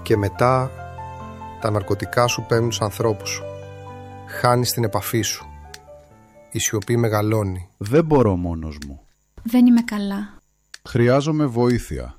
Και μετά τα ναρκωτικά σου παίρνουν τους ανθρώπους σου. Χάνεις την επαφή σου. Η σιωπή μεγαλώνει. Δεν μπορώ μόνος μου. Δεν είμαι καλά. Χρειάζομαι βοήθεια.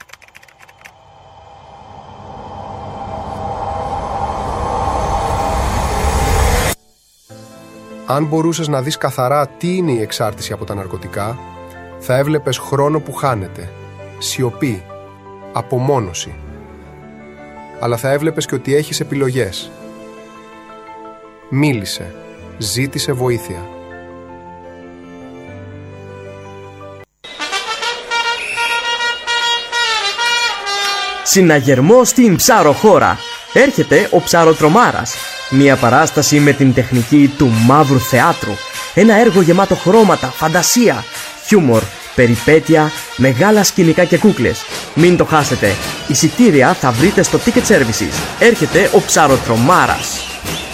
Αν μπορούσες να δεις καθαρά τι είναι η εξάρτηση από τα ναρκωτικά, θα έβλεπες χρόνο που χάνεται, σιωπή, απομόνωση. Αλλά θα έβλεπες και ότι έχεις επιλογές. Μίλησε, ζήτησε βοήθεια. Συναγερμό στην ψαροχώρα. Έρχεται ο Ψαροτρομάρας. Μια παράσταση με την τεχνική του μαύρου θεάτρου. Ένα έργο γεμάτο χρώματα, φαντασία, χιούμορ, περιπέτεια, μεγάλα σκηνικά και κούκλες. Μην το χάσετε. Εισιτήρια θα βρείτε στο Ticket Services. Έρχεται ο Ψαροτρομάρας.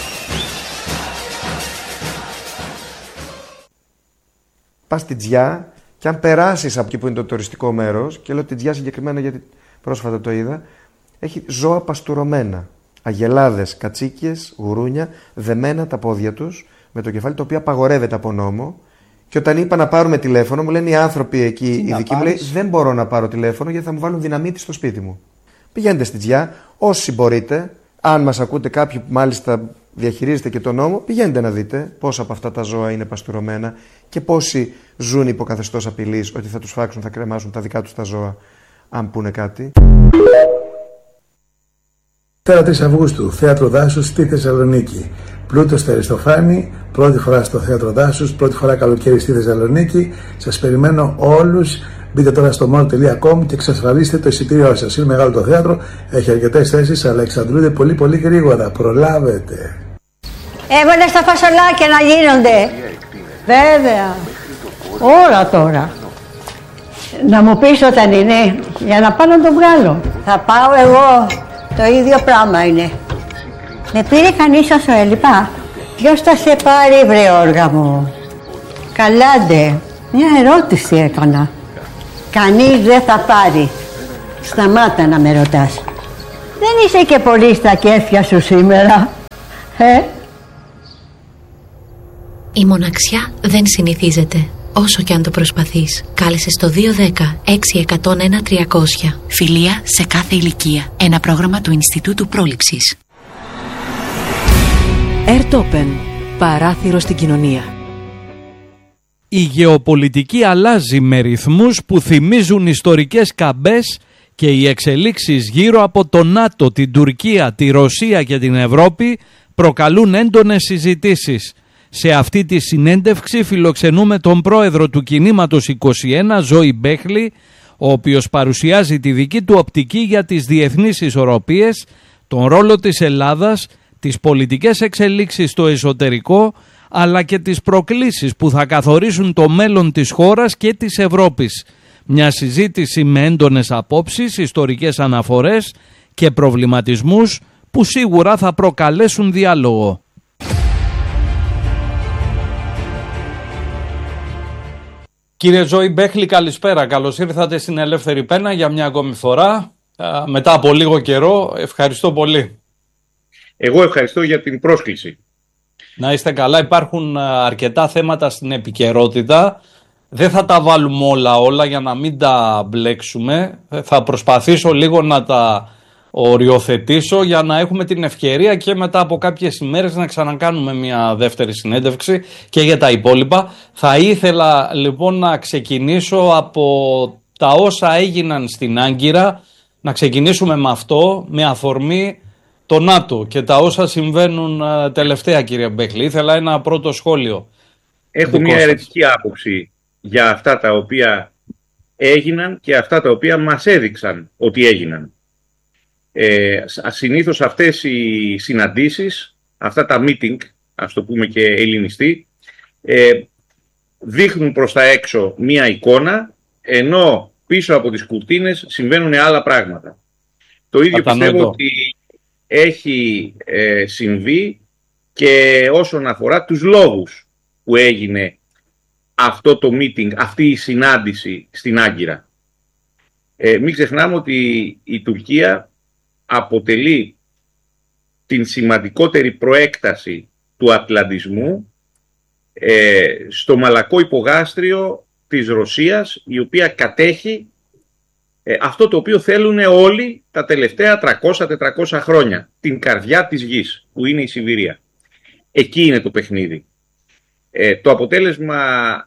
Πας στη Τζιά και αν περάσεις από εκεί που είναι το τουριστικό μέρος, και λέω τη Τζιά συγκεκριμένα γιατί πρόσφατα το είδα, έχει ζώα παστουρωμένα. Αγελάδες, κατσίκες, γουρούνια, δεμένα τα πόδια τους με το κεφάλι, το οποίο απαγορεύεται από νόμο. Και όταν είπα να πάρουμε τηλέφωνο, μου λένε οι άνθρωποι εκεί, οι δικοί μου, λέει, δεν μπορώ να πάρω τηλέφωνο γιατί θα μου βάλουν δυναμίτη στο σπίτι μου. Πηγαίνετε στη Τζιά, όσοι μπορείτε, αν μας ακούτε κάποιοι που μάλιστα διαχειρίζετε και τον νόμο, πηγαίνετε να δείτε πόσα από αυτά τα ζώα είναι παστουρωμένα και πόσοι ζουν υπό καθεστώς απειλής ότι θα τους φάξουν, θα κρεμάσουν τα δικά τους τα ζώα, αν πούνε κάτι. 3 Αυγούστου, Θέατρο Δάσους στη Θεσσαλονίκη. Πλούτος στο Αριστοφάνη, πρώτη φορά στο Θέατρο Δάσους, πρώτη φορά καλοκαίρι στη Θεσσαλονίκη. Σας περιμένω όλους. Μπείτε τώρα στο mall.com και εξασφαλίστε το εισιτήριό σας. Είναι μεγάλο το θέατρο, έχει αρκετές θέσεις, αλλά εξαντλούνται πολύ πολύ γρήγορα. Προλάβετε. Έβαλες τα φασολάκια να γίνονται. Βέβαια. Όλα τώρα. Να μου πεις όταν είναι, για να πάω να το βγάλω. Θα πάω εγώ. Το ίδιο πράγμα είναι. Με πήρε κανείς όσο έλειπα. Ποιος θα σε πάρει, βρε όργα μου? Καλάντε. Μια ερώτηση έκανα. Κανείς δεν θα πάρει. Σταμάτα να με ρωτάς. Δεν είσαι και πολύ στα κέφια σου σήμερα. Η μοναξιά δεν συνηθίζεται. Όσο και αν το προσπαθείς, κάλεσε στο 210-6101-300. Φιλία σε κάθε ηλικία. Ένα πρόγραμμα του Ινστιτούτου Πρόληψης. Ερτόπεν. Παράθυρο στην κοινωνία. Η γεωπολιτική αλλάζει με ρυθμούς που θυμίζουν ιστορικές καμπές και οι εξελίξεις γύρω από το ΝΑΤΟ, την Τουρκία, τη Ρωσία και την Ευρώπη προκαλούν έντονες συζητήσεις. Σε αυτή τη συνέντευξη φιλοξενούμε τον πρόεδρο του Κινήματος 21, Ζόη Μπέχλη, ο οποίος παρουσιάζει τη δική του οπτική για τις διεθνείς ισορροπίες, τον ρόλο της Ελλάδας, τις πολιτικές εξελίξεις στο εσωτερικό, αλλά και τις προκλήσεις που θα καθορίσουν το μέλλον της χώρας και της Ευρώπης. Μια συζήτηση με έντονες απόψεις, ιστορικές αναφορές και προβληματισμούς που σίγουρα θα προκαλέσουν διάλογο. Κύριε Ζόη Μπέχλη, καλησπέρα. Καλώς ήρθατε στην Ελεύθερη Πένα για μια ακόμη φορά. Μετά από λίγο καιρό, ευχαριστώ πολύ. Εγώ ευχαριστώ για την πρόσκληση. Να είστε καλά. Υπάρχουν αρκετά θέματα στην επικαιρότητα. Δεν θα τα βάλουμε όλα για να μην τα μπλέξουμε. Θα προσπαθήσω λίγο να τα οριοθετήσω για να έχουμε την ευκαιρία και μετά από κάποιες ημέρες να ξανακάνουμε μια δεύτερη συνέντευξη και για τα υπόλοιπα. Θα ήθελα λοιπόν να ξεκινήσω από τα όσα έγιναν στην Άγκυρα, να ξεκινήσουμε με αυτό, με αφορμή το ΝΑΤΟ και τα όσα συμβαίνουν τελευταία, κύριε Μπέχλη. Ήθελα ένα πρώτο σχόλιο. Έχω μια αιρετική άποψη για αυτά τα οποία έγιναν και αυτά τα οποία μας έδειξαν ότι έγιναν. Συνήθως αυτές οι συναντήσεις, αυτά τα meeting, ας το πούμε και ελληνιστή, δείχνουν προς τα έξω μία εικόνα, ενώ πίσω από τις κουρτίνες συμβαίνουν άλλα πράγματα. Το ίδιο πιστεύω ότι έχει συμβεί και όσον αφορά τους λόγους που έγινε αυτό το meeting, αυτή η συνάντηση στην Άγκυρα. Μην ξεχνάμε ότι η Τουρκία αποτελεί την σημαντικότερη προέκταση του ατλαντισμού στο μαλακό υπογάστριο της Ρωσίας, η οποία κατέχει αυτό το οποίο θέλουν όλοι τα τελευταία 300-400 χρόνια, την καρδιά της γης, που είναι η Σιβηρία. Εκεί είναι το παιχνίδι. Το αποτέλεσμα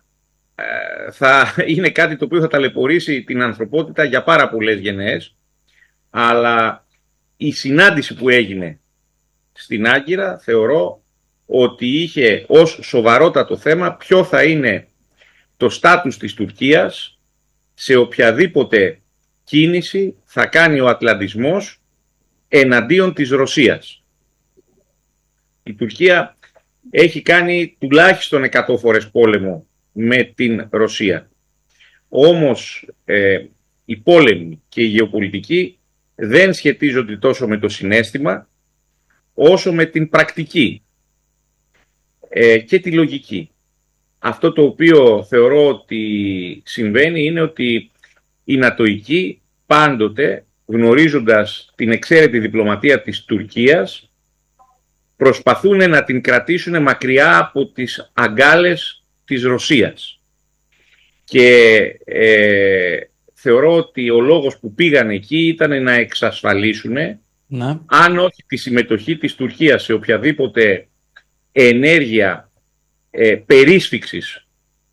θα είναι κάτι το οποίο θα ταλαιπωρήσει την ανθρωπότητα για πάρα πολλές γενναίες, αλλά η συνάντηση που έγινε στην Άγκυρα θεωρώ ότι είχε ως σοβαρότατο θέμα ποιο θα είναι το στάτους της Τουρκίας σε οποιαδήποτε κίνηση θα κάνει ο ατλαντισμός εναντίον της Ρωσίας. Η Τουρκία έχει κάνει τουλάχιστον 100 φορές πόλεμο με την Ρωσία. Όμως οι πόλεμοι και η γεωπολιτική δεν σχετίζονται τόσο με το συναίσθημα όσο με την πρακτική και τη λογική. Αυτό το οποίο θεωρώ ότι συμβαίνει είναι ότι οι Νατοικοί πάντοτε, γνωρίζοντας την εξαίρετη διπλωματία της Τουρκίας, προσπαθούν να την κρατήσουν μακριά από τις αγκάλες της Ρωσίας. Και θεωρώ ότι ο λόγος που πήγαν εκεί ήταν να εξασφαλίσουν, αν όχι τη συμμετοχή της Τουρκίας σε οποιαδήποτε ενέργεια περίσφιξης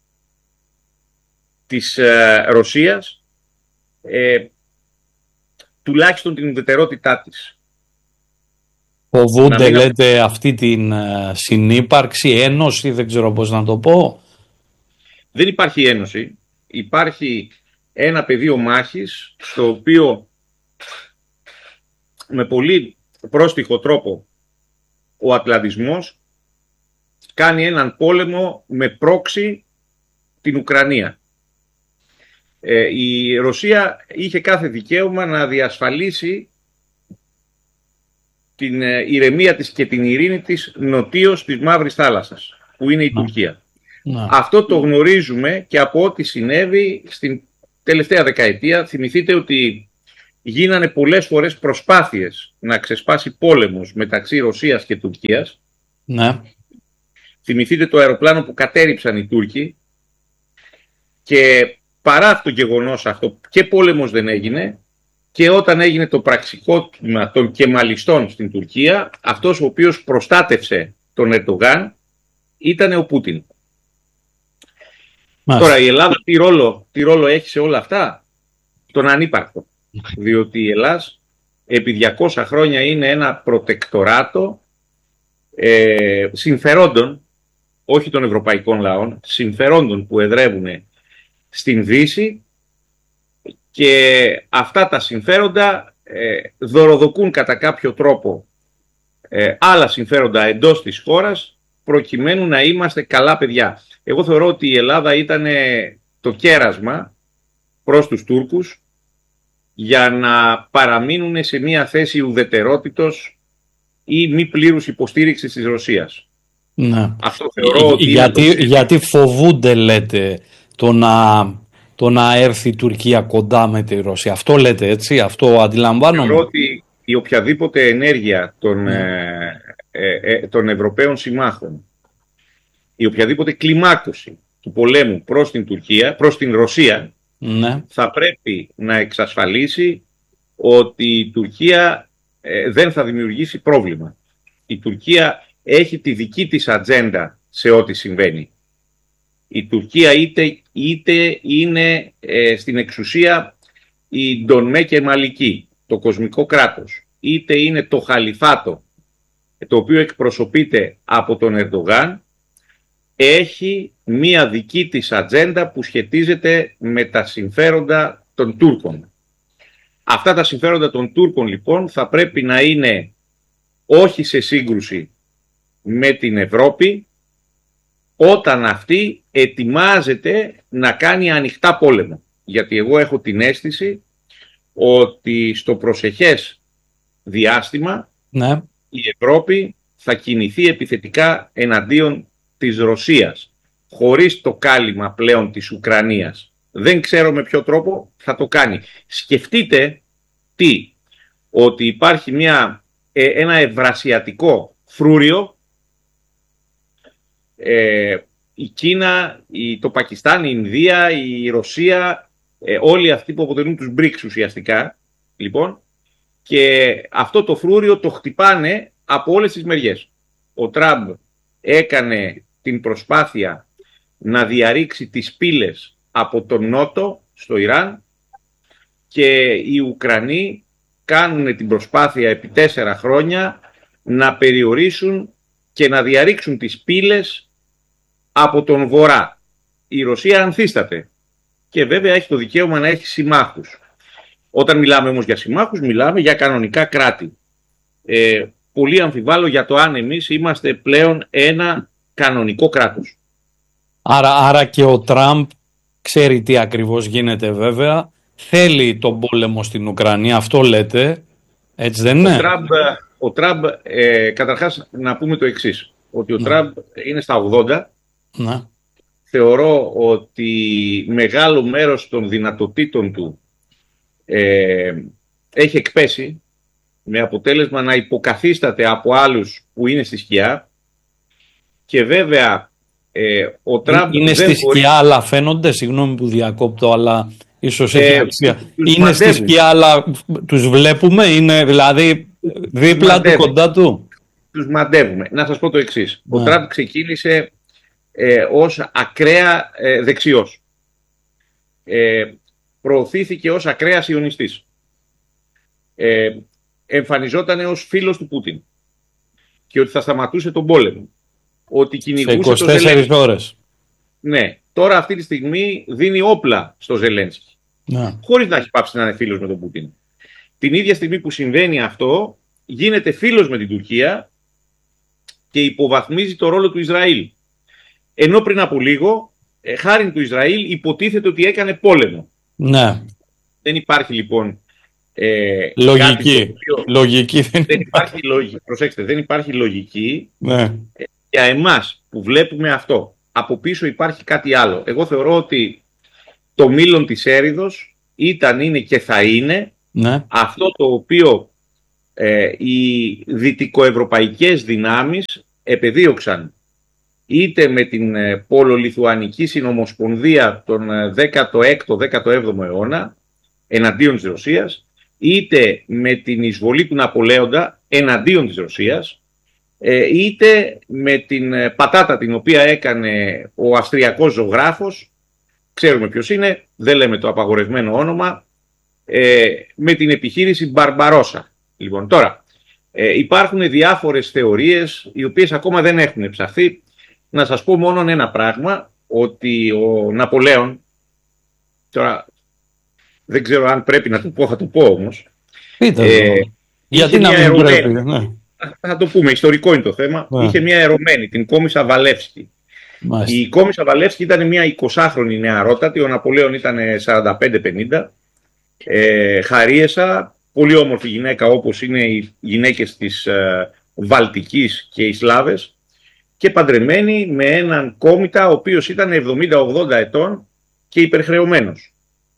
της Ρωσίας, τουλάχιστον την ουδετερότητά της. Φοβούνται, λέτε, αυτή την συνύπαρξη, ένωση, δεν ξέρω πώς να το πω. Δεν υπάρχει ένωση. Υπάρχει ένα πεδίο μάχης, στο οποίο με πολύ πρόστιχο τρόπο ο ατλαντισμός κάνει έναν πόλεμο με πρόξη την Ουκρανία. Η Ρωσία είχε κάθε δικαίωμα να διασφαλίσει την ηρεμία της και την ειρήνη της νοτίως της Μαύρης Θάλασσας, που είναι η Τουρκία. Αυτό το γνωρίζουμε και από ό,τι συνέβη στην τελευταία δεκαετία. Θυμηθείτε ότι γίνανε πολλές φορές προσπάθειες να ξεσπάσει πόλεμος μεταξύ Ρωσίας και Τουρκίας. Ναι. Θυμηθείτε το αεροπλάνο που κατέρριψαν οι Τούρκοι, και παρά το γεγονός αυτό και πόλεμος δεν έγινε, και όταν έγινε το πραξικόπημα των κεμαλιστών στην Τουρκία, αυτός ο οποίος προστάτευσε τον Ερντογάν ήταν ο Πούτιν. Τώρα η Ελλάδα τι ρόλο έχει σε όλα αυτά? Τον ανύπαρκτο. Διότι η Ελλάδα επί 200 χρόνια είναι ένα προτεκτοράτο συμφερόντων, όχι των ευρωπαϊκών λαών, συμφερόντων που εδρεύουν στην Δύση, και αυτά τα συμφέροντα δωροδοκούν κατά κάποιο τρόπο άλλα συμφέροντα εντός της χώρας, προκειμένου να είμαστε καλά παιδιά. Εγώ θεωρώ ότι η Ελλάδα ήταν το κέρασμα προς τους Τούρκους για να παραμείνουν σε μια θέση ουδετερότητος ή μη πλήρους υποστήριξης της Ρωσίας. Ναι. Αυτό θεωρώ ότι γιατί φοβούνται, λέτε, το να έρθει η Τουρκία κοντά με τη Ρωσία. Αυτό λέτε, έτσι, αυτό αντιλαμβάνομαι. Θεωρώ ότι η οποιαδήποτε ενέργεια των Ευρωπαίων συμμάχων, η οποιαδήποτε κλιμάκωση του πολέμου προς την Τουρκία, προς την Ρωσία, θα πρέπει να εξασφαλίσει ότι η Τουρκία δεν θα δημιουργήσει πρόβλημα. Η Τουρκία έχει τη δική της ατζέντα σε ό,τι συμβαίνει. Η Τουρκία είτε είναι στην εξουσία η Ντονμέ και Μαλική, το κοσμικό κράτος, είτε είναι το Χαλιφάτο, το οποίο εκπροσωπείται από τον Ερντογάν, έχει μία δική της ατζέντα που σχετίζεται με τα συμφέροντα των Τούρκων. Αυτά τα συμφέροντα των Τούρκων λοιπόν θα πρέπει να είναι όχι σε σύγκρουση με την Ευρώπη, όταν αυτή ετοιμάζεται να κάνει ανοιχτά πόλεμο. Γιατί εγώ έχω την αίσθηση ότι στο προσεχές διάστημα η Ευρώπη θα κινηθεί επιθετικά εναντίον της Ρωσίας, χωρίς το κάλυμα πλέον της Ουκρανίας. Δεν ξέρω με ποιο τρόπο θα το κάνει. Σκεφτείτε ότι υπάρχει ένα ευρασιατικό φρούριο, η Κίνα, το Πακιστάν, η Ινδία, η Ρωσία, όλοι αυτοί που αποτελούν τους BRICS ουσιαστικά, λοιπόν, και αυτό το φρούριο το χτυπάνε από όλες τις μεριές. Ο Τραμπ έκανε την προσπάθεια να διαρρήξει τις πύλες από τον Νότο στο Ιράν και οι Ουκρανοί κάνουν την προσπάθεια επί 4 χρόνια να περιορίσουν και να διαρρήξουν τις πύλες από τον Βορρά. Η Ρωσία ανθίσταται και βέβαια έχει το δικαίωμα να έχει συμμάχους. Όταν μιλάμε όμως για συμμάχους, μιλάμε για κανονικά κράτη. Πολύ αμφιβάλλω για το αν εμείς είμαστε πλέον ένα κανονικό κράτος. Άρα και ο Τραμπ ξέρει τι ακριβώς γίνεται βέβαια. Θέλει τον πόλεμο στην Ουκρανία, αυτό λέτε, έτσι δεν είναι? Ο Τραμπ, καταρχάς να πούμε το εξής, ότι ο Τραμπ είναι στα 80. Ναι. Θεωρώ ότι μεγάλο μέρος των δυνατοτήτων του έχει εκπέσει, με αποτέλεσμα να υποκαθίσταται από άλλους που είναι στη σκιά, και βέβαια ο Τραμπ είναι στη σκιά αλλά φαίνονται, συγγνώμη που διακόπτω, αλλά ίσως έχει αξία. Είναι στη σκιά αλλά τους βλέπουμε, είναι δηλαδή δίπλα του, κοντά του? Τους μαντεύουμε. Να σας πω το εξής. Ο Τραμπ ξεκίνησε ως ακραία δεξιός. Προωθήθηκε ως ακραία σιωνιστής. Εμφανιζόταν ως φίλος του Πούτιν και ότι θα σταματούσε τον πόλεμο. Ότι κυνηγούσε σε 24 ώρες. Ναι. Τώρα αυτή τη στιγμή δίνει όπλα στο Ζελένσκι. Ναι. Χωρίς να έχει πάψει να είναι φίλος με τον Πούτιν. Την ίδια στιγμή που συμβαίνει αυτό, γίνεται φίλος με την Τουρκία και υποβαθμίζει το ρόλο του Ισραήλ. Ενώ πριν από λίγο, χάριν του Ισραήλ, υποτίθεται ότι έκανε πόλεμο. Ναι. Δεν υπάρχει λοιπόν λογική. Λογική δεν υπάρχει λογική. Προσέξτε, δεν υπάρχει λογική. Ναι. Για εμάς που βλέπουμε αυτό. Από πίσω υπάρχει κάτι άλλο. Εγώ θεωρώ ότι το μήλον της έριδος ήταν, είναι και θα είναι αυτό το οποίο οι δυτικοευρωπαϊκές δυνάμεις επεδίωξαν είτε με την Πολολιθουανική Συνομοσπονδία τον 16ο-17ο αιώνα εναντίον της Ρωσίας, είτε με την εισβολή του Ναπολέοντα εναντίον της Ρωσίας, είτε με την πατάτα την οποία έκανε ο αυστριακός ζωγράφος, ξέρουμε ποιος είναι, δεν λέμε το απαγορευμένο όνομα, με την επιχείρηση Μπαρμπαρόσα. Λοιπόν, τώρα υπάρχουν διάφορες θεωρίες οι οποίες ακόμα δεν έχουν ψαχθεί. Να σας πω μόνο ένα πράγμα, ότι ο Ναπολέον, τώρα δεν ξέρω αν πρέπει να το πω, θα το πω όμως. Γιατί να μην πρέπει, ναι. Θα το πούμε, ιστορικό είναι το θέμα. Είχε μια ερωμένη, την Κόμισσα Βαλεύσκη. Η Κόμισσα Βαλεύσκη ήταν μια 20χρονη νεαρότατη, ο Ναπολέον ήταν 45-50. Χαρίεσα, πολύ όμορφη γυναίκα όπως είναι οι γυναίκες της Βαλτικής και οι Σλάβες, και παντρεμένη με έναν κόμητα ο οποίος ήταν 70-80 ετών και υπερχρεωμένος.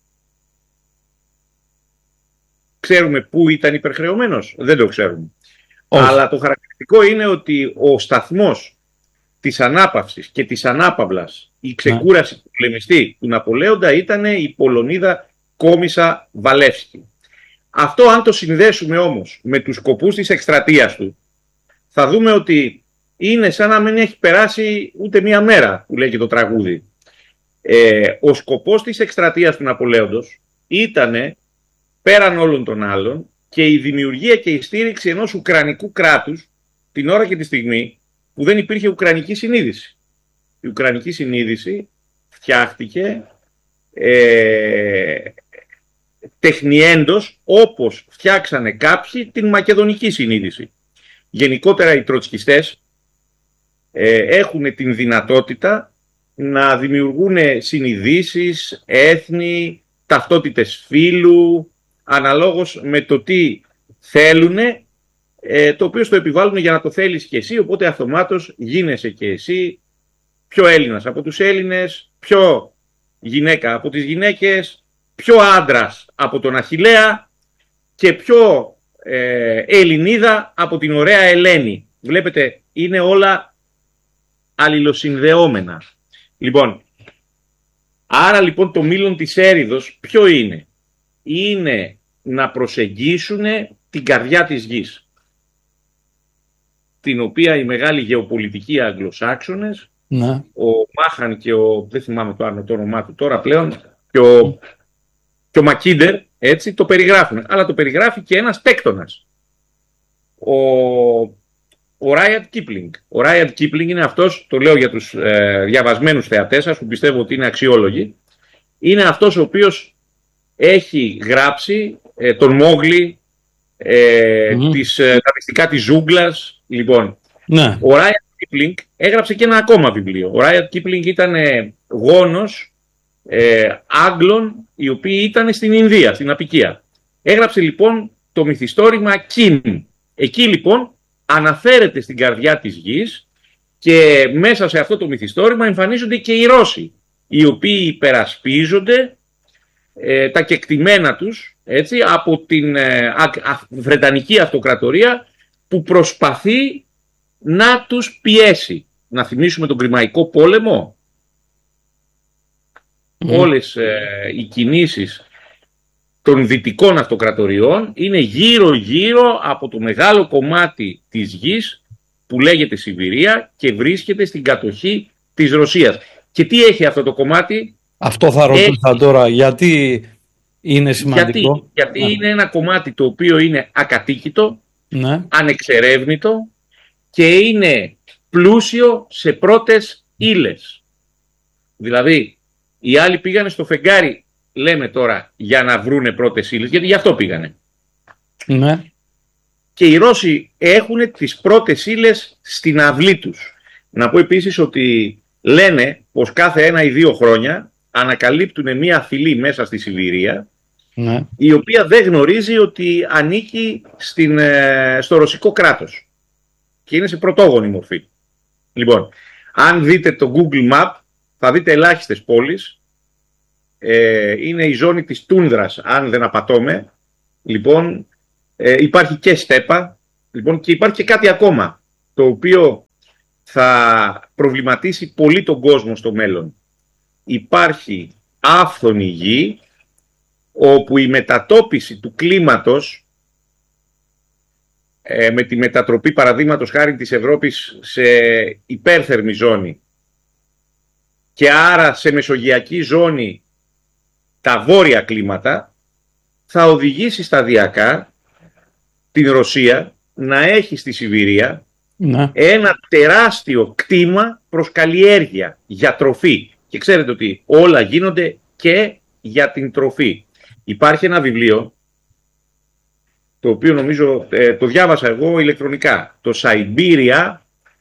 Ξέρουμε πού ήταν υπερχρεωμένος? Δεν το ξέρουμε. Αλλά το χαρακτηριστικό είναι ότι ο σταθμός της ανάπαυσης και της ανάπαυλας, η ξεκούραση του πολεμιστή του Ναπολέοντα ήταν η Πολωνίδα Κόμισσα Βαλεύσκη. Αυτό αν το συνδέσουμε όμως με τους σκοπούς της εκστρατείας του, θα δούμε ότι είναι σαν να μην έχει περάσει ούτε μία μέρα, που λέει και το τραγούδι. Ο σκοπός της εκστρατείας του Ναπολέοντος ήταν, πέραν όλων των άλλων, και η δημιουργία και η στήριξη ενός ουκρανικού κράτους την ώρα και τη στιγμή που δεν υπήρχε ουκρανική συνείδηση. Η ουκρανική συνείδηση φτιάχτηκε τεχνιέντος, όπως φτιάξανε κάποιοι την μακεδονική συνείδηση. Γενικότερα οι τροτσκιστές έχουν την δυνατότητα να δημιουργούν συνειδήσεις, έθνη, ταυτότητες φύλου, αναλόγως με το τι θέλουν, το οποίο στο επιβάλλουν για να το θέλεις και εσύ, οπότε αυτομάτως γίνεσαι και εσύ πιο Έλληνας από τους Έλληνες, πιο γυναίκα από τις γυναίκες, πιο άντρας από τον Αχιλλέα και πιο Ελληνίδα από την ωραία Ελένη. Βλέπετε, είναι όλα αλληλοσυνδεόμενα. Λοιπόν, άρα λοιπόν το μήλον της έριδος ποιο είναι? Είναι να προσεγγίσουν την καρδιά της γης, την οποία οι μεγάλοι γεωπολιτικοί Αγγλοσάξονες, ναι, ο Μάχαν και δεν θυμάμαι το όνομά του τώρα πλέον, και ο Μακίντερ, έτσι, το περιγράφουν. Αλλά το περιγράφει και ένας τέκτονας, ο Ράιαντ Κίπλινγκ. Ο Ράιαντ Κίπλινγκ είναι αυτός, το λέω για τους διαβασμένους θεατές σας, που πιστεύω ότι είναι αξιόλογοι, είναι αυτός ο οποίος έχει γράψει τον Μόγλι, τα μυστικά της ζούγκλας. Λοιπόν, ναι, ο Ράιαντ Κίπλινγκ έγραψε και ένα ακόμα βιβλίο. Ο Ράιαντ Κίπλινγκ ήταν γόνος Άγγλων, οι οποίοι ήταν στην Ινδία, στην Απικία. Έγραψε λοιπόν το μυθιστόρημα Κιν. Εκεί λοιπόν αναφέρεται στην καρδιά της γης και μέσα σε αυτό το μυθιστόρημα εμφανίζονται και οι Ρώσοι, οι οποίοι υπερασπίζονται τα κεκτημένα τους, έτσι, από την Βρετανική Αυτοκρατορία που προσπαθεί να τους πιέσει. Να θυμίσουμε τον Κρημαϊκό Πόλεμο. Όλες οι κινήσεις των δυτικών αυτοκρατοριών είναι γύρω-γύρω από το μεγάλο κομμάτι της γης που λέγεται Σιβηρία και βρίσκεται στην κατοχή της Ρωσίας. Και τι έχει αυτό το κομμάτι? Αυτό θα ρωτούσα τώρα, γιατί είναι σημαντικό. Γιατί είναι ένα κομμάτι το οποίο είναι ακατοίκητο, ναι, ανεξερεύνητο και είναι πλούσιο σε πρώτες ύλες. Δηλαδή, οι άλλοι πήγανε στο φεγγάρι, λέμε τώρα, για να βρούνε πρώτες ύλες, γιατί γι' αυτό πήγανε. Ναι. Και οι Ρώσοι έχουν τις πρώτες ύλες στην αυλή τους. Να πω επίσης ότι λένε πως κάθε 1 ή 2 χρόνια ανακαλύπτουν μία φυλή μέσα στη Σιβηρία, ναι, η οποία δεν γνωρίζει ότι ανήκει στο ρωσικό κράτος και είναι σε πρωτόγονη μορφή. Λοιπόν, αν δείτε το Google Map θα δείτε ελάχιστες πόλεις. Είναι η ζώνη της τούνδρας, αν δεν απατώμε. Λοιπόν, υπάρχει και στέπα. Λοιπόν, και υπάρχει και κάτι ακόμα, το οποίο θα προβληματίσει πολύ τον κόσμο στο μέλλον. Υπάρχει άφθονη γη, όπου η μετατόπιση του κλίματος, με τη μετατροπή παραδείγματος χάρη της Ευρώπης σε υπέρθερμη ζώνη και άρα σε μεσογειακή ζώνη τα βόρεια κλίματα, θα οδηγήσει σταδιακά την Ρωσία να έχει στη Σιβηρία, ναι, ένα τεράστιο κτήμα προς καλλιέργεια για τροφή. Και ξέρετε ότι όλα γίνονται και για την τροφή. Υπάρχει ένα βιβλίο, το οποίο νομίζω το διάβασα εγώ ηλεκτρονικά, το Siberia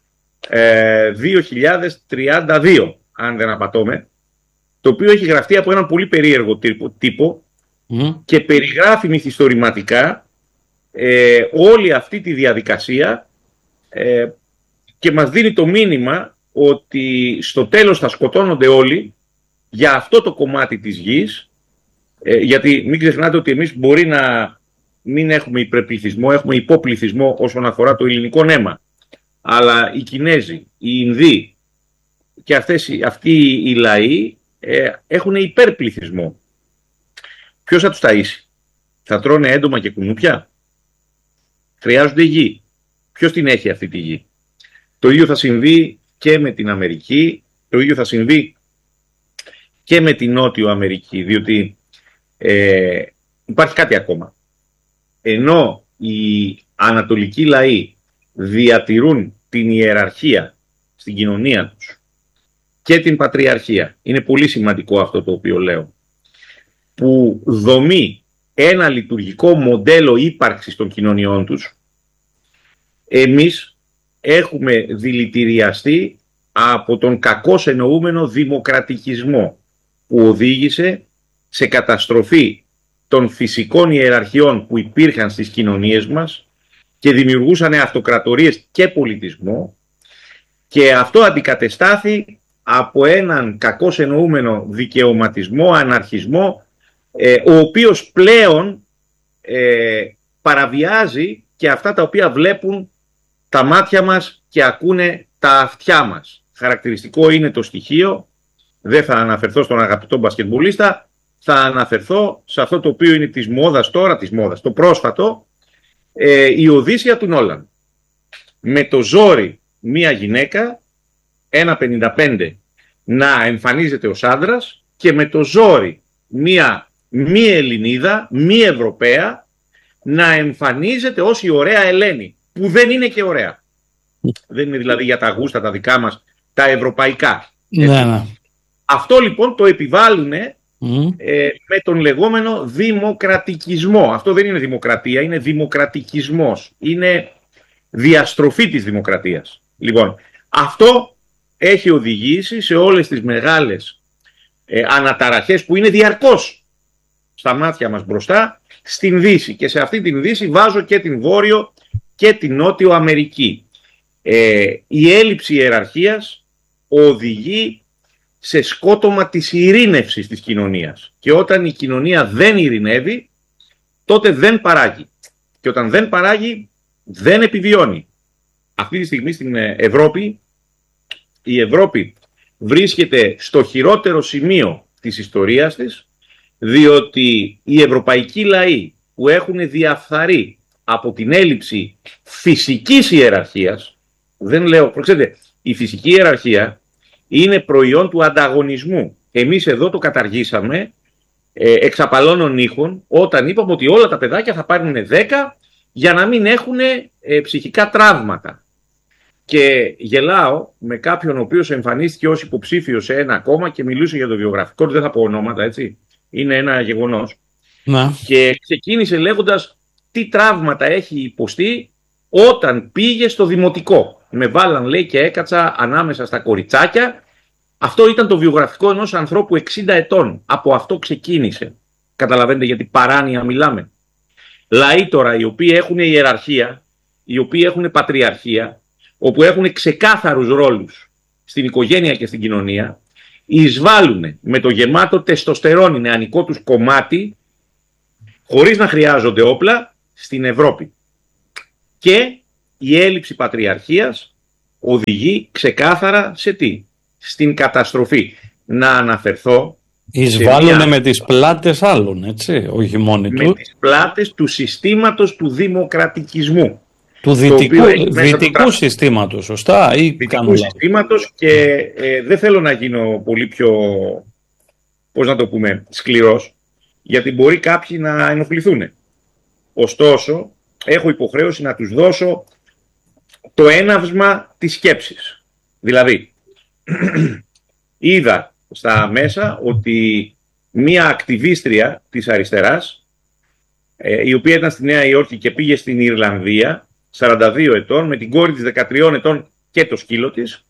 2032, αν δεν απατώμε, το οποίο έχει γραφτεί από έναν πολύ περίεργο τύπο και περιγράφει μυθιστορηματικά όλη αυτή τη διαδικασία και μας δίνει το μήνυμα ότι στο τέλος θα σκοτώνονται όλοι για αυτό το κομμάτι της γης, γιατί μην ξεχνάτε ότι εμείς μπορεί να μην έχουμε υπερπληθυσμό, έχουμε υποπληθυσμό όσον αφορά το ελληνικό νέμα, αλλά οι Κινέζοι, οι Ινδοί και αυτοί οι λαοί έχουν υπερπληθυσμό. Ποιος θα τους ταΐσει? Θα τρώνε έντομα και κουνούπια? Χρειάζονται γη. Ποιος την έχει αυτή τη γη? Το ίδιο θα συμβεί και με την Αμερική, το ίδιο θα συμβεί και με την Νότιο Αμερική, διότι υπάρχει κάτι ακόμα. Ενώ οι ανατολικοί λαοί διατηρούν την ιεραρχία στην κοινωνία τους και την πατριαρχία, είναι πολύ σημαντικό αυτό το οποίο λέω, που δομεί ένα λειτουργικό μοντέλο ύπαρξης των κοινωνιών τους, εμείς έχουμε δηλητηριαστεί από τον κακώς εννοούμενο δημοκρατικισμό που οδήγησε σε καταστροφή των φυσικών ιεραρχιών που υπήρχαν στις κοινωνίες μας και δημιουργούσαν αυτοκρατορίες και πολιτισμό, και αυτό αντικατεστάθη από έναν κακώς εννοούμενο δικαιωματισμό, αναρχισμό, ο οποίος πλέον παραβιάζει και αυτά τα οποία βλέπουν τα μάτια μας και ακούνε τα αυτιά μας. Χαρακτηριστικό είναι το στοιχείο, δεν θα αναφερθώ στον αγαπητό μπασκετμπολίστα, θα αναφερθώ σε αυτό το οποίο είναι της μόδας τώρα, το πρόσφατο, η Οδύσσεια του Νόλαν. Με το ζόρι μία γυναίκα, 1,55, να εμφανίζεται ως άντρας και με το ζόρι μία μη Ελληνίδα, μη Ευρωπαία, να εμφανίζεται ως η ωραία Ελένη, που δεν είναι και ωραία. Δεν είναι δηλαδή για τα γούστα τα δικά μας, τα ευρωπαϊκά. Ναι. Αυτό λοιπόν το επιβάλλουν με τον λεγόμενο δημοκρατικισμό. Αυτό δεν είναι δημοκρατία, είναι δημοκρατικισμός. Είναι διαστροφή της δημοκρατίας. Λοιπόν, αυτό έχει οδηγήσει σε όλες τις μεγάλες αναταραχές που είναι διαρκώς στα μάτια μας μπροστά στην Δύση. Και σε αυτή την Δύση βάζω και την Βόρειο και την Νότιο Αμερική. Η έλλειψη ιεραρχίας οδηγεί σε σκότωμα της ειρήνευσης της κοινωνίας. Και όταν η κοινωνία δεν ειρηνεύει, τότε δεν παράγει. Και όταν δεν παράγει, δεν επιβιώνει. Αυτή τη στιγμή στην Ευρώπη, η Ευρώπη βρίσκεται στο χειρότερο σημείο της ιστορίας της, διότι οι ευρωπαϊκοί λαοί που έχουν διαφθαρεί από την έλλειψη φυσικής ιεραρχίας, δεν λέω, προσέξτε, η φυσική ιεραρχία είναι προϊόν του ανταγωνισμού. Εμείς εδώ το καταργήσαμε εξαπαλώνων ήχων όταν είπαμε ότι όλα τα παιδάκια θα πάρουν 10 για να μην έχουν ψυχικά τραύματα. Και γελάω με κάποιον ο οποίος εμφανίστηκε ως υποψήφιος σε ένα κόμμα και μιλούσε για το βιογραφικό του, δεν θα πω ονόματα, έτσι, είναι ένα γεγονός. Να. Και ξεκίνησε λέγοντας τι τραύματα έχει υποστεί όταν πήγε στο δημοτικό. Με βάλαν, λέει, και έκατσα ανάμεσα στα κοριτσάκια. Αυτό ήταν το βιογραφικό ενός ανθρώπου 60 ετών. Από αυτό ξεκίνησε. Καταλαβαίνετε γιατί παράνοια μιλάμε. Λαοί τώρα οι οποίοι έχουν ιεραρχία, οι οποίοι έχουν πατριαρχία, όπου έχουν ξεκάθαρους ρόλους στην οικογένεια και στην κοινωνία, εισβάλλουν με το γεμάτο τεστοστερόνι νεανικό τους κομμάτι, χωρίς να χρειάζονται όπλα, στην Ευρώπη. Και η έλλειψη πατριαρχίας οδηγεί ξεκάθαρα σε τι? Στην καταστροφή. Να αναφερθώ... Εισβάλλουν με τις πλάτες άλλων, έτσι, όχι μόνοι του. Με τις πλάτες του συστήματος του δημοκρατικισμού. Του δυτικού συστήματος, σωστά, ή δυτικού συστήματος, και δεν θέλω να γίνω πολύ πιο, πώς να το πούμε, σκληρός, γιατί μπορεί κάποιοι να ενοχληθούν. Ωστόσο, έχω υποχρέωση να τους δώσω το έναυσμα της σκέψης. Δηλαδή, είδα στα μέσα ότι μία ακτιβίστρια της αριστεράς, η οποία ήταν στη Νέα Υόρκη και πήγε στην Ιρλανδία, 42 ετών, με την κόρη της 13 ετών και το σκύλο της,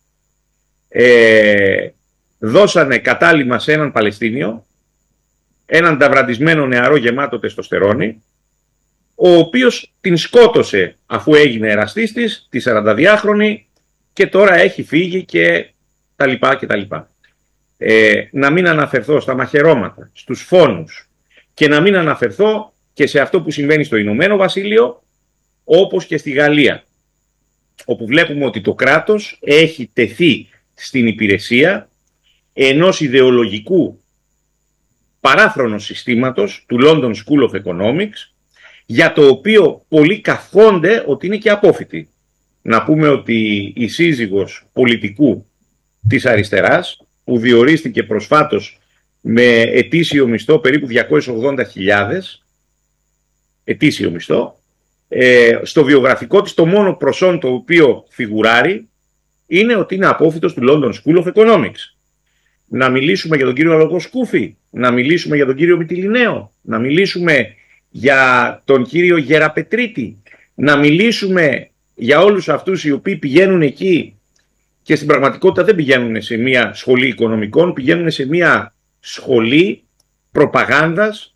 δώσανε κατάλημα σε έναν Παλαιστίνιο, έναν ταυραντισμένο νεαρό γεμάτο τεστοστερόνι, ο οποίος την σκότωσε αφού έγινε εραστής της, τη 42χρονη, και τώρα έχει φύγει και τα λοιπά και τα λοιπά. Να μην αναφερθώ στα μαχαιρώματα, στους φόνους, και να μην αναφερθώ και σε αυτό που συμβαίνει στο Ηνωμένο Βασίλειο, όπως και στη Γαλλία, όπου βλέπουμε ότι το κράτος έχει τεθεί στην υπηρεσία ενός ιδεολογικού παράφρονου συστήματος του London School of Economics, για το οποίο πολλοί καθόνται ότι είναι και απόφοιτοι. Να πούμε ότι η σύζυγος πολιτικού της αριστεράς, που διορίστηκε προσφάτως με ετήσιο μισθό περίπου 280.000, ετήσιο μισθό, στο βιογραφικό της το μόνο προσόν το οποίο φιγουράρει είναι ότι είναι απόφοιτος του London School of Economics. Να μιλήσουμε για τον κύριο Αλογοσκούφη, να μιλήσουμε για τον κύριο Μυτιληναίο, να μιλήσουμε για τον κύριο Γεραπετρίτη, να μιλήσουμε για όλους αυτούς οι οποίοι πηγαίνουν εκεί και στην πραγματικότητα δεν πηγαίνουν σε μια σχολή οικονομικών, πηγαίνουν σε μια σχολή προπαγάνδας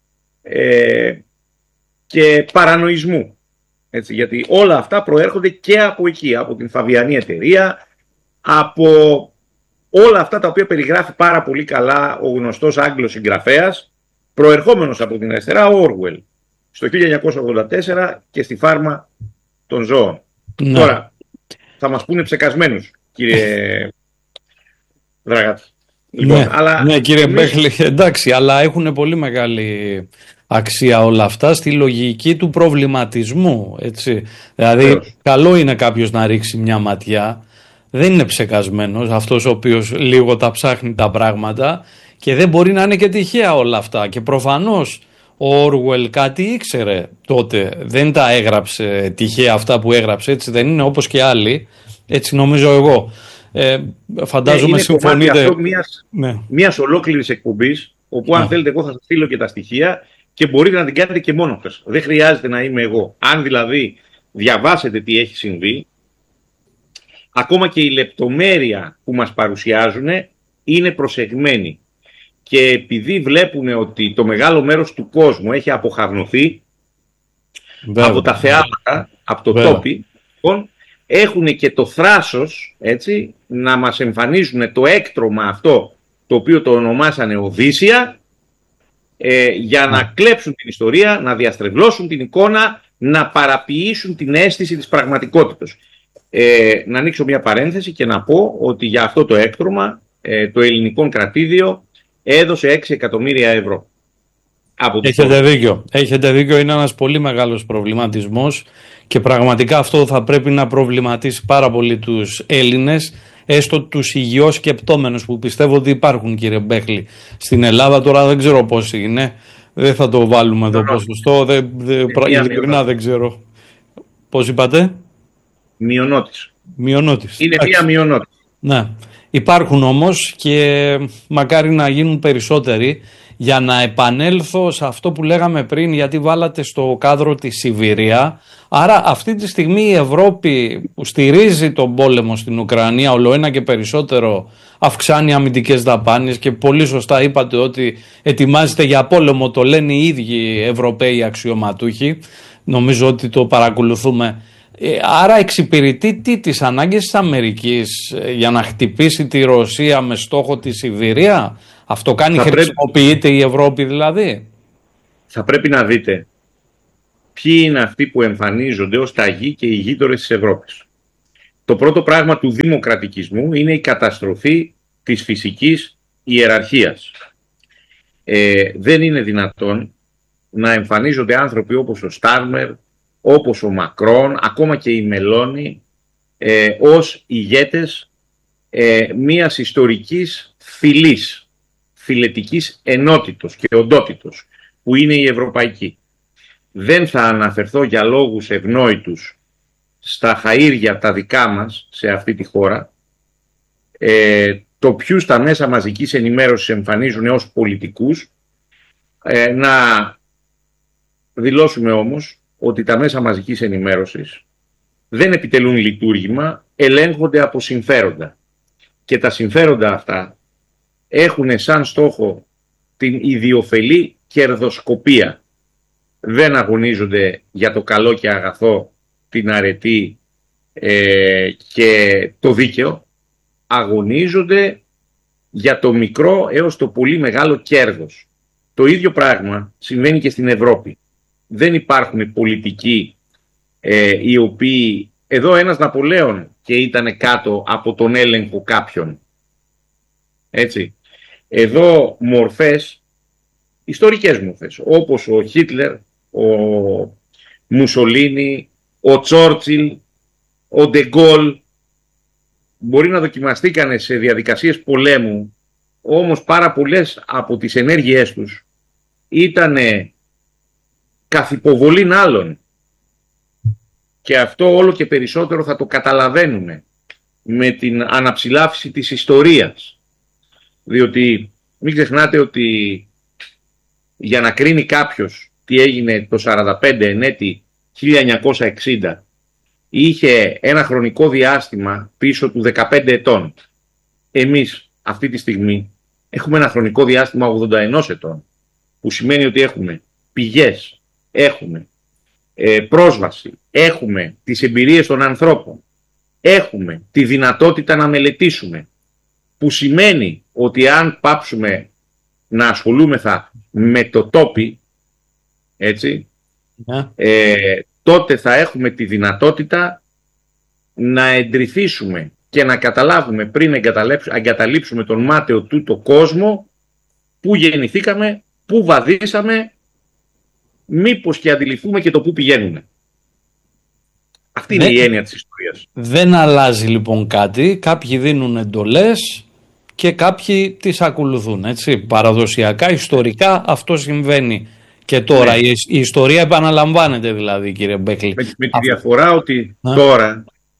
και παρανοϊσμού. Έτσι, γιατί όλα αυτά προέρχονται και από εκεί, από την Φαβιανή εταιρεία, από όλα αυτά τα οποία περιγράφει πάρα πολύ καλά ο γνωστός Άγγλος συγγραφέας, προερχόμενος από την αριστερά, ο Orwell. στο 1984 και στη φάρμα των ζώων. Ναι. Τώρα, θα μας πούνε ψεκασμένους, κύριε Δραγάτη. Λοιπόν, ναι, αλλά ναι, κύριε Μπέχλη, εντάξει, αλλά έχουν πολύ μεγάλη αξία όλα αυτά στη λογική του προβληματισμού, έτσι. Δηλαδή, καλό είναι κάποιος να ρίξει μια ματιά, δεν είναι ψεκασμένος αυτός ο οποίος λίγο τα ψάχνει τα πράγματα και δεν μπορεί να είναι και τυχαία όλα αυτά. Και προφανώς ο Όργουελ κάτι ήξερε τότε, δεν τα έγραψε τυχαία αυτά που έγραψε, έτσι δεν είναι, όπως και άλλοι, έτσι νομίζω εγώ. Φαντάζομαι συμφωνείτε. Είναι μιας ολόκληρης εκπομπής, όπου αν θέλετε εγώ θα σας στείλω και τα στοιχεία και μπορείτε να την κάνετε και μόνο σας. Δεν χρειάζεται να είμαι εγώ. Αν δηλαδή διαβάσετε τι έχει συμβεί, ακόμα και η λεπτομέρεια που μας παρουσιάζουν είναι προσεγμένη. Και επειδή βλέπουν ότι το μεγάλο μέρος του κόσμου έχει αποχαρνωθεί από τα θεάματα, από το τόπι, λοιπόν, έχουν και το θράσος, έτσι, να μας εμφανίζουν το έκτρωμα αυτό, το οποίο το ονομάσανε Οδύσσια, για να κλέψουν την ιστορία, να διαστρεβλώσουν την εικόνα, να παραποιήσουν την αίσθηση της πραγματικότητας. Να ανοίξω μια παρένθεση και να πω ότι για αυτό το έκτρωμα το ελληνικό κρατήδιο έδωσε 6 εκατομμύρια ευρώ. Έχετε δίκιο, είναι ένας πολύ μεγάλος προβληματισμός και πραγματικά αυτό θα πρέπει να προβληματίσει πάρα πολύ τους Έλληνες, έστω τους υγιώς σκεπτόμενους που πιστεύω ότι υπάρχουν, κύριε Μπέχλη. Στην Ελλάδα τώρα δεν ξέρω πόσοι είναι, δεν θα το βάλουμε εδώ ποσοστό, ειλικρινά δεν ξέρω. Πώς είπατε? Μειονότης. Είναι μία μειονότης. Ναι. Υπάρχουν όμως και μακάρι να γίνουν περισσότεροι. Για να επανέλθω σε αυτό που λέγαμε πριν, γιατί βάλατε στο κάδρο τη Σιβηρία. Άρα αυτή τη στιγμή η Ευρώπη που στηρίζει τον πόλεμο στην Ουκρανία ολοένα και περισσότερο αυξάνει αμυντικές δαπάνες και πολύ σωστά είπατε ότι ετοιμάζεται για πόλεμο, το λένε οι ίδιοι Ευρωπαίοι αξιωματούχοι. Νομίζω ότι το παρακολουθούμε. Άρα εξυπηρετεί τις ανάγκες της Αμερικής για να χτυπήσει τη Ρωσία με στόχο τη Σιβηρία. Αυτό χρησιμοποιείται η Ευρώπη δηλαδή? Θα πρέπει να δείτε ποιοι είναι αυτοί που εμφανίζονται ως ταγοί και οι γείτονες της Ευρώπης. Το πρώτο πράγμα του δημοκρατικισμού είναι η καταστροφή της φυσικής ιεραρχίας. Δεν είναι δυνατόν να εμφανίζονται άνθρωποι όπως ο Στάρμερ, όπως ο Μακρόν, ακόμα και η Μελώνη, ως ηγέτες μιας ιστορικής φυλής, φιλετικής ενότητος και οντότητος, που είναι η ευρωπαϊκή. Δεν θα αναφερθώ για λόγους ευνόητους στα χαΐρια τα δικά μας σε αυτή τη χώρα, το ποιους τα μέσα μαζικής ενημέρωσης εμφανίζουν ως πολιτικούς, να δηλώσουμε όμως ότι τα μέσα μαζικής ενημέρωσης δεν επιτελούν λειτουργήμα, ελέγχονται από συμφέροντα. Και τα συμφέροντα αυτά έχουν σαν στόχο την ιδιοφελή κερδοσκοπία. Δεν αγωνίζονται για το καλό και αγαθό, την αρετή και το δίκαιο. Αγωνίζονται για το μικρό έως το πολύ μεγάλο κέρδος. Το ίδιο πράγμα συμβαίνει και στην Ευρώπη. Δεν υπάρχουν πολιτικοί οι οποίοι... Εδώ ένας Ναπολέον και ήταν κάτω από τον έλεγχο κάποιον. Έτσι. Εδώ μορφές, ιστορικές μορφές, όπως ο Χίτλερ, ο Μουσολίνι, ο Τσόρτσιλ, ο Ντεγκόλ, μπορεί να δοκιμαστήκανε σε διαδικασίες πολέμου, όμως πάρα πολλές από τις ενέργειές τους ήταν καθ' υποβολήν άλλων. Και αυτό όλο και περισσότερο θα το καταλαβαίνουμε με την αναψηλάφιση της ιστορίας. Διότι μην ξεχνάτε ότι για να κρίνει κάποιος τι έγινε το 45 εν έτη 1960, είχε ένα χρονικό διάστημα πίσω του 15 ετών. Εμείς αυτή τη στιγμή έχουμε ένα χρονικό διάστημα 81 ετών, που σημαίνει ότι έχουμε πηγές, έχουμε πρόσβαση, έχουμε τις εμπειρίες των ανθρώπων, έχουμε τη δυνατότητα να μελετήσουμε, που σημαίνει ότι αν πάψουμε να ασχολούμεθα με το τόπι, έτσι, τότε θα έχουμε τη δυνατότητα να εντρυφήσουμε και να καταλάβουμε πριν εγκαταλείψουμε τον μάταιο τούτο κόσμο πού γεννηθήκαμε, πού βαδίσαμε, μήπως και αντιληφθούμε και το πού πηγαίνουμε. Αυτή είναι η έννοια της ιστορίας. Δεν αλλάζει λοιπόν κάτι, κάποιοι δίνουν εντολές και κάποιοι τις ακολουθούν, έτσι. Παραδοσιακά, ιστορικά αυτό συμβαίνει και τώρα. Ναι. Η ιστορία επαναλαμβάνεται δηλαδή, κύριε Μπέκλη. Με τη διαφορά ότι τώρα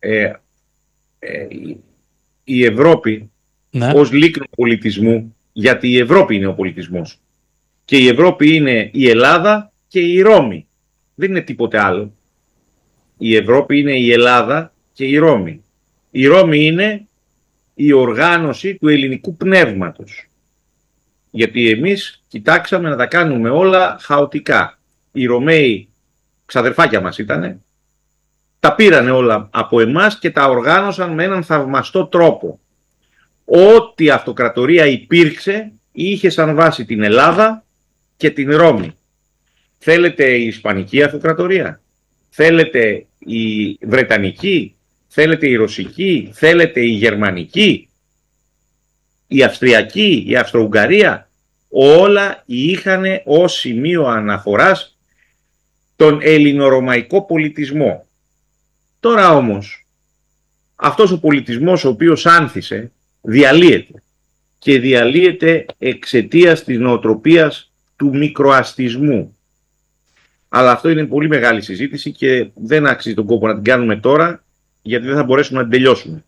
η Ευρώπη ως λίκνο πολιτισμού, γιατί η Ευρώπη είναι ο πολιτισμός και η Ευρώπη είναι η Ελλάδα και η Ρώμη, δεν είναι τίποτε άλλο. Η Ευρώπη είναι η Ελλάδα και η Ρώμη. Η Ρώμη είναι η οργάνωση του ελληνικού πνεύματος. Γιατί εμείς κοιτάξαμε να τα κάνουμε όλα χαοτικά. Οι Ρωμαίοι ξαδερφάκια μας ήτανε, τα πήρανε όλα από εμάς και τα οργάνωσαν με έναν θαυμαστό τρόπο. Ό,τι αυτοκρατορία υπήρξε είχε σαν βάση την Ελλάδα και την Ρώμη. Θέλετε η Ισπανική αυτοκρατορία, θέλετε η Βρετανική, θέλετε η Ρωσική, θέλετε η Γερμανική, η Αυστριακή, η Αυστρο-Ουγγαρία, όλα είχαν ως σημείο αναφοράς τον ελληνορωμαϊκό πολιτισμό. Τώρα όμως αυτός ο πολιτισμός ο οποίος άνθησε διαλύεται και διαλύεται εξαιτίας της νοοτροπίας του μικροαστισμού. Αλλά αυτό είναι πολύ μεγάλη συζήτηση και δεν άξιζε τον κόπο να την κάνουμε τώρα, γιατί δεν θα μπορέσουμε να την τελειώσουμε.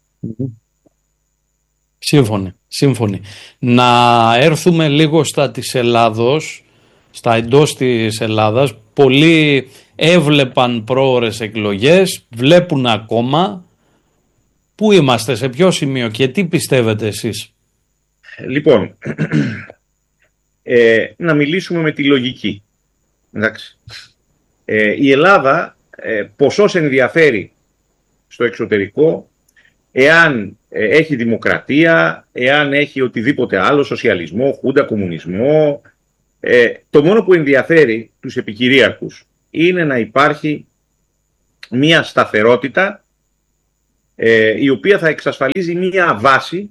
Σύμφωνοι. Να έρθουμε λίγο στα της Ελλάδος, στα εντός της Ελλάδας. Πολλοί έβλεπαν πρόωρες εκλογές, βλέπουν ακόμα. Πού είμαστε, σε ποιο σημείο και τι πιστεύετε εσείς? Λοιπόν, να μιλήσουμε με τη λογική. Εντάξει. Η Ελλάδα ποσός ενδιαφέρει στο εξωτερικό εάν έχει δημοκρατία, εάν έχει οτιδήποτε άλλο, σοσιαλισμό, χούντα, κομμουνισμό. Το μόνο που ενδιαφέρει τους επικυρίαρχους είναι να υπάρχει μία σταθερότητα η οποία θα εξασφαλίζει μία βάση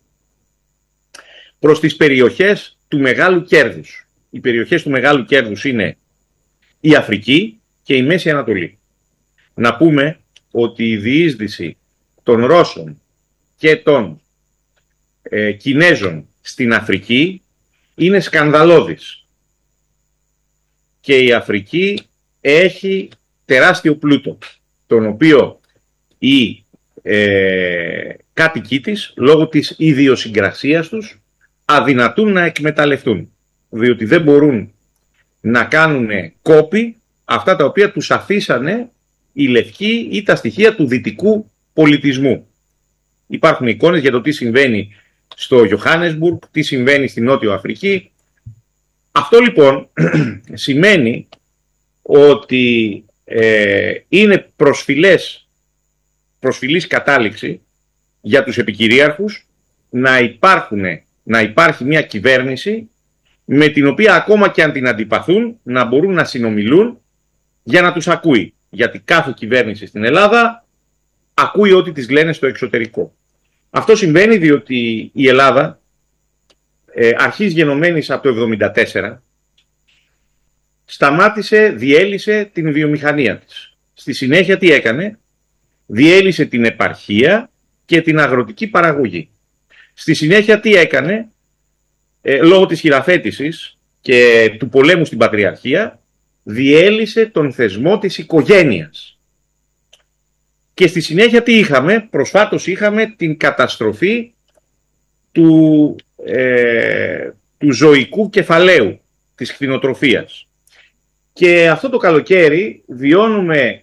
προς τις περιοχές του μεγάλου κέρδους. Οι περιοχές του μεγάλου κέρδους είναι η Αφρική και η Μέση Ανατολή. Να πούμε ότι η διείσδυση των Ρώσων και των Κινέζων στην Αφρική είναι σκανδαλώδης. Και η Αφρική έχει τεράστιο πλούτο, τον οποίο οι κάτοικοι της, λόγω της ιδιοσυγκρασίας τους, αδυνατούν να εκμεταλλευτούν. Διότι δεν μπορούν να κάνουν κόπη αυτά τα οποία τους αφήσανε οι λευκοί ή τα στοιχεία του δυτικού πολιτισμού. Υπάρχουν εικόνες για το τι συμβαίνει στο Johannesburg, τι συμβαίνει στη Νότιο Αφρική. Αυτό λοιπόν σημαίνει ότι είναι προσφυλής κατάληξη για τους επικυρίαρχους να υπάρχει μια κυβέρνηση με την οποία ακόμα και αν την αντιπαθούν να μπορούν να συνομιλούν για να τους ακούει. Γιατί κάθε κυβέρνηση στην Ελλάδα ακούει ό,τι της λένε στο εξωτερικό. Αυτό συμβαίνει διότι η Ελλάδα αρχής γενομένης από το 1974 διέλυσε την βιομηχανία της. Στη συνέχεια τι έκανε? Διέλυσε την επαρχία και την αγροτική παραγωγή. Στη συνέχεια τι έκανε? Λόγω της χειραφέτησης και του πολέμου στην Πατριαρχία, διέλυσε τον θεσμό της οικογένειας. Και στη συνέχεια τι είχαμε? Προσφάτως είχαμε την καταστροφή του ζωικού κεφαλαίου, της κτηνοτροφίας. Και αυτό το καλοκαίρι βιώνουμε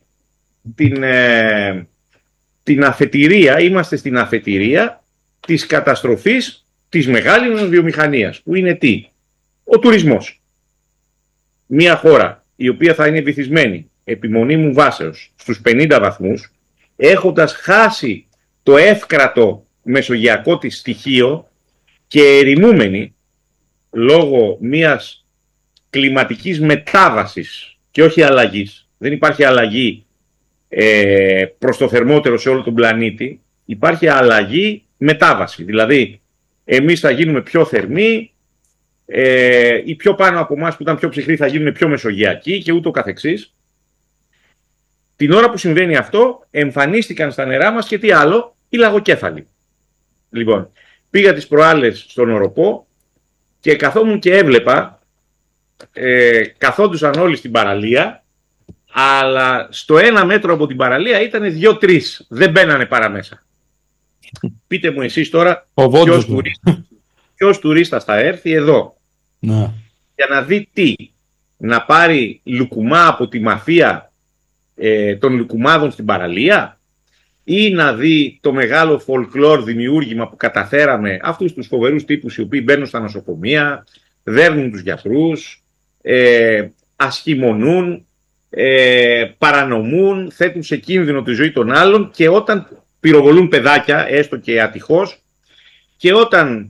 την αφετηρία, είμαστε στην αφετηρία της καταστροφής της μεγάλης βιομηχανίας, που είναι τι? Ο τουρισμός. Μια χώρα η οποία θα είναι βυθισμένη επιμονή μου βάσεως στους 50 βαθμούς, έχοντας χάσει το εύκρατο μεσογειακό της στοιχείο και ερημούμενη λόγω μιας κλιματικής μετάβασης και όχι αλλαγής. Δεν υπάρχει αλλαγή προς το θερμότερο σε όλο τον πλανήτη. Υπάρχει αλλαγή μετάβαση. Δηλαδή, εμείς θα γίνουμε πιο θερμοί, οι πιο πάνω από εμάς που ήταν πιο ψυχροί θα γίνουν πιο μεσογειακοί και ούτω καθεξής. Την ώρα που συμβαίνει αυτό, εμφανίστηκαν στα νερά μας και τι άλλο, οι λαγοκέφαλοι. Λοιπόν, πήγα τις προάλλες στον Οροπό και καθόμουν και έβλεπα, καθόντουσαν όλοι στην παραλία, αλλά στο 1 μέτρο από την παραλία ήταν 2-3, δεν μπαίνανε παρά μέσα. Πείτε μου εσείς τώρα ποιος τουρίστας θα έρθει εδώ για να δει τι, να πάρει λουκουμά από τη μαφία των λουκουμάδων στην παραλία ή να δει το μεγάλο folklore δημιούργημα που καταφέραμε, αυτούς τους φοβερούς τύπους οι οποίοι μπαίνουν στα νοσοκομεία, δέρνουν τους γιατρούς, ασχημονούν, παρανομούν, θέτουν σε κίνδυνο τη ζωή των άλλων και όταν πυροβολούν παιδάκια, έστω και ατυχώς, και όταν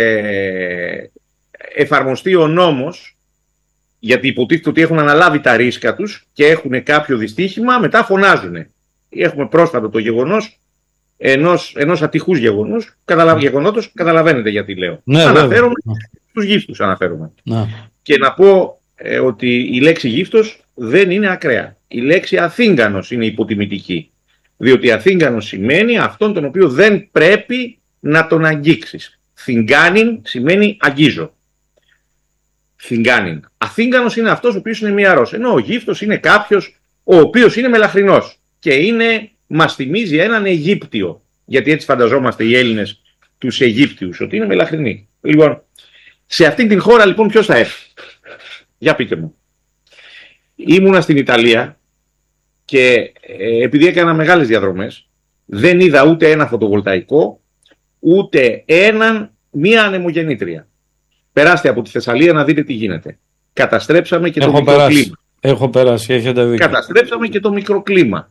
εφαρμοστεί ο νόμος, γιατί υποτίθεται ότι έχουν αναλάβει τα ρίσκα τους και έχουν κάποιο δυστύχημα, μετά φωνάζουν. Έχουμε πρόσφατα το γεγονός ενός ατυχούς γεγονότος, καταλαβαίνετε γιατί λέω. Ναι, αναφέρομαι στους γύφτους αναφέρομαι. Ναι. Και να πω ότι η λέξη γύφτος δεν είναι ακραία. Η λέξη αθήγανος είναι υποτιμητική. Διότι αθήγανος σημαίνει αυτόν τον οποίο δεν πρέπει να τον αγγίξεις. Θυγκάνιν σημαίνει αγγίζω. Θυγκάνιν. Αθήγανος είναι αυτός ο οποίος είναι μυαρός. Ενώ ο γύφτος είναι κάποιος ο οποίος είναι μελαχρινός. Και μας θυμίζει έναν Αιγύπτιο. Γιατί έτσι φανταζόμαστε οι Έλληνες τους Αιγύπτιους, ότι είναι μελαχρινοί. Λοιπόν, σε αυτήν την χώρα λοιπόν ποιος θα έρθει? Για πείτε μου. Ήμουνα στην Ιταλία και επειδή έκανα μεγάλες διαδρομές, δεν είδα ούτε ένα φωτοβολταϊκό, ούτε μία ανεμογεννήτρια. Περάστε από τη Θεσσαλία να δείτε τι γίνεται. Καταστρέψαμε και το μικροκλίμα. Έχω περάσει, έχετε δίκιο. Καταστρέψαμε και το μικροκλίμα.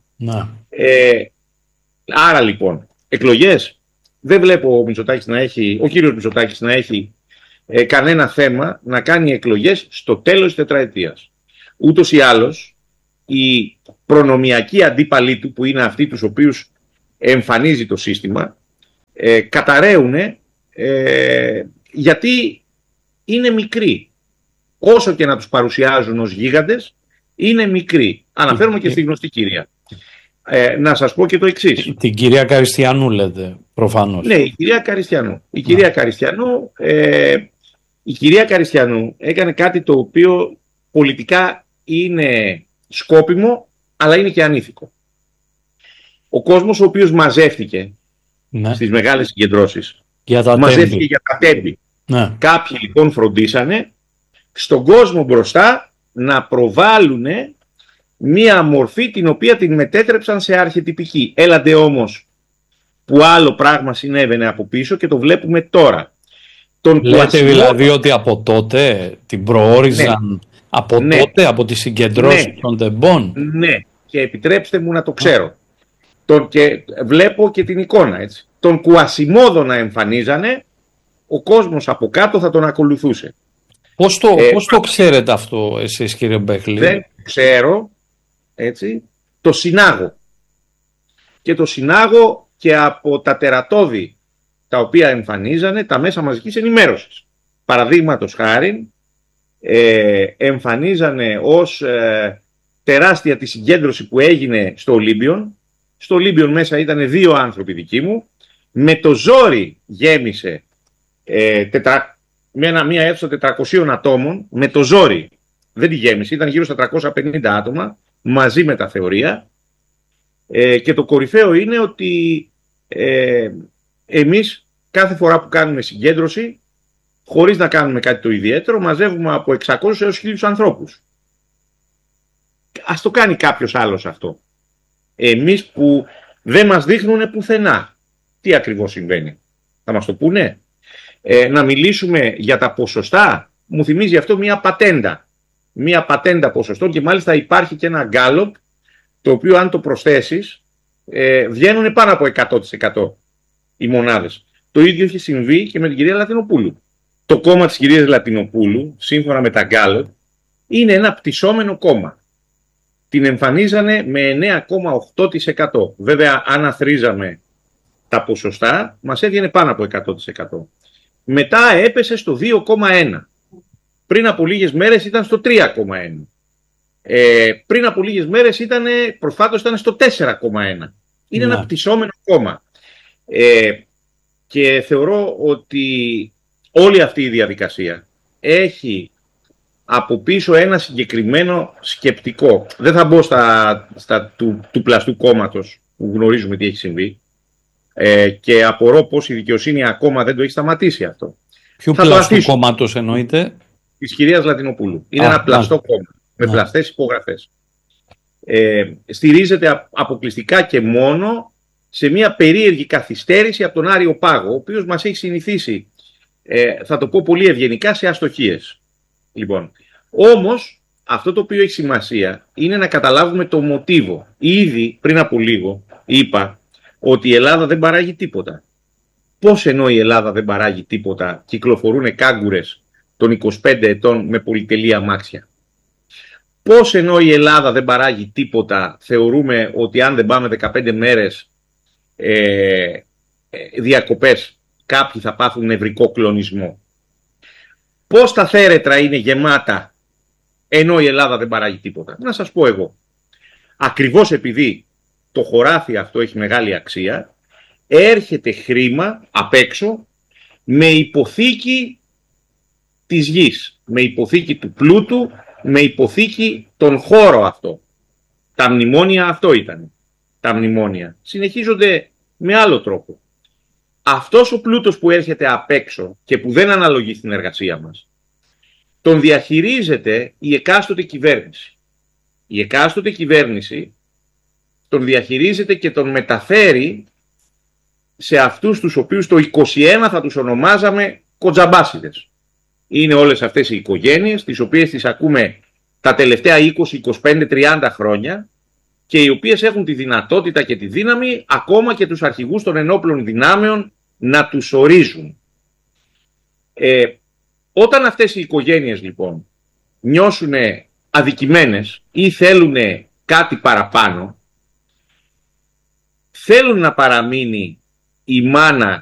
Άρα λοιπόν, εκλογές δεν βλέπω ο κύριος Μητσοτάκης να έχει κανένα θέμα να κάνει εκλογές στο τέλος της τετραετίας. Ούτως ή άλλως, οι προνομιακοί αντίπαλοι του, που είναι αυτοί τους οποίους εμφανίζει το σύστημα, καταραίουν γιατί είναι μικροί. Όσο και να τους παρουσιάζουν ως γίγαντες, είναι μικροί. Αναφέρομαι και στη γνωστή κυρία. Να σας πω και το εξής. Την κυρία Καριστιανού λέτε, προφανώς. Ναι, η κυρία Καριστιανού. Η κυρία Καριστιανού έκανε κάτι το οποίο πολιτικά είναι σκόπιμο, αλλά είναι και ανήθικο. Ο κόσμος ο οποίος μαζεύτηκε στις μεγάλες συγκεντρώσεις, μαζεύτηκε για τα τέμπη. Ναι. Κάποιοι λοιπόν φροντίσανε στον κόσμο μπροστά να προβάλλουν μία μορφή την οποία την μετέτρεψαν σε αρχετυπική. Έλατε όμως που άλλο πράγμα συνέβαινε από πίσω και το βλέπουμε τώρα. Λέτε δηλαδή ότι από τότε την προόριζαν, τότε, από τις συγκεντρώσεις των τεμπών. Ναι, και επιτρέψτε μου να το ξέρω. Και βλέπω και την εικόνα, έτσι. Τον Κουασιμόδο να εμφανίζανε, ο κόσμος από κάτω θα τον ακολουθούσε. Πώς το ξέρετε αυτό εσείς, κύριε Μπέχλη? Δεν ξέρω, έτσι, το συνάγω. Και το συνάγω και από τα τερατώδη τα οποία εμφανίζανε τα μέσα μαζικής ενημέρωσης. Παραδείγματος χάριν, εμφανίζανε ως τεράστια τη συγκέντρωση που έγινε στο Ολύμπιον. Στο Ολύμπιον μέσα ήταν 2 άνθρωποι δικοί μου. Με το ζόρι γέμισε με μία αίθουσα 400 ατόμων. Με το ζόρι δεν τη γέμισε, ήταν γύρω στα 350 άτομα μαζί με τα θεωρία. Και το κορυφαίο είναι ότι εμείς κάθε φορά που κάνουμε συγκέντρωση, χωρίς να κάνουμε κάτι το ιδιαίτερο, μαζεύουμε από 600 έως 1000 ανθρώπους. Ας το κάνει κάποιος άλλος αυτό. Εμείς που δεν μας δείχνουν πουθενά τι ακριβώς συμβαίνει. Θα μας το πούνε? Να μιλήσουμε για τα ποσοστά. Μου θυμίζει αυτό μια πατέντα. Μια πατέντα ποσοστών και μάλιστα υπάρχει και ένα γκάλοπ το οποίο αν το προσθέσεις βγαίνουν πάνω από 100% οι μονάδες. Το ίδιο έχει συμβεί και με την κυρία Λατινοπούλου. Το κόμμα της κυρίας Λατινοπούλου, σύμφωνα με τα γκάλοπ, είναι ένα πτυσσόμενο κόμμα. την εμφανίζανε με 9,8%. Βέβαια, αν αθροίζαμε τα ποσοστά, μας έβγαινε πάνω από 100%. Μετά έπεσε στο 2,1%. Πριν από λίγες μέρες ήταν στο 3,1%. Πριν από λίγες μέρες προφάτως ήταν στο 4,1%. Είναι ένα πτυσσόμενο κόμμα. Και θεωρώ ότι όλη αυτή η διαδικασία έχει από πίσω ένα συγκεκριμένο σκεπτικό. Δεν θα μπω στα του πλαστού κόμματος που γνωρίζουμε τι έχει συμβεί, και απορώ πως η δικαιοσύνη ακόμα δεν το έχει σταματήσει αυτό. Ποιου πλαστού κόμματος εννοείται? Της κυρίας Λατινοπούλου. Είναι ένα πλαστό κόμμα με πλαστές υπογραφές. Στηρίζεται αποκλειστικά και μόνο σε μια περίεργη καθυστέρηση από τον Άριο Πάγο, ο οποίος μας έχει συνηθίσει, θα το πω πολύ ευγενικά, σε αστοχίες. Λοιπόν, όμως αυτό το οποίο έχει σημασία είναι να καταλάβουμε το μοτίβο. Ήδη πριν από λίγο είπα ότι η Ελλάδα δεν παράγει τίποτα. Πώς ενώ η Ελλάδα δεν παράγει τίποτα, κυκλοφορούν κάγκουρες των 25 ετών με πολυτελή αμάξια? Πώς ενώ η Ελλάδα δεν παράγει τίποτα, θεωρούμε ότι αν δεν πάμε 15 μέρες διακοπές, κάποιοι θα πάθουν νευρικό κλονισμό? Πώς τα θέρετρα είναι γεμάτα ενώ η Ελλάδα δεν παράγει τίποτα? Να σας πω εγώ. Ακριβώς επειδή το χωράφι αυτό έχει μεγάλη αξία, έρχεται χρήμα απ' έξω με υποθήκη της γης, με υποθήκη του πλούτου, με υποθήκη τον χώρο αυτό. Τα μνημόνια αυτό ήταν. Τα μνημόνια συνεχίζονται με άλλο τρόπο. Αυτός ο πλούτος που έρχεται απ' έξω και που δεν αναλογεί στην εργασία μας, τον διαχειρίζεται η εκάστοτε κυβέρνηση. Η εκάστοτε κυβέρνηση τον διαχειρίζεται και τον μεταφέρει σε αυτούς τους οποίους το 21 θα τους ονομάζαμε κοτζαμπάσιδες. Είναι όλες αυτές οι οικογένειες, τις οποίες τις ακούμε τα τελευταία 20, 25, 30 χρόνια και οι οποίες έχουν τη δυνατότητα και τη δύναμη ακόμα και τους αρχηγούς των ενόπλων δυνάμεων να τους ορίζουν. Όταν αυτές οι οικογένειες λοιπόν νιώσουν αδικημένες ή θέλουν κάτι παραπάνω, θέλουν να παραμείνει η μάνα